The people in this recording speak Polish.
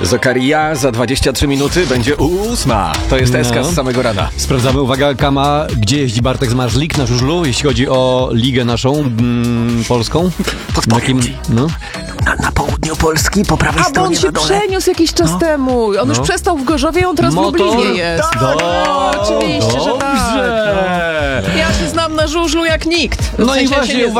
Zakaria, za 23 minuty będzie 8. To jest SK z samego rana. Sprawdzamy, uwaga, Kama, gdzie jeździ Bartek Zmarzlik na żużlu, jeśli chodzi o ligę naszą polską? Podpowiem ci. Na południu Polski, po prawej A bo stronie on się na dole. przeniósł jakiś czas temu. On już przestał w Gorzowie, on teraz w Lublinie jest. Oczywiście, że tak. Dobrze. Ja się znam na żużlu jak nikt. W No i sensie ja się właśnie, nie znam.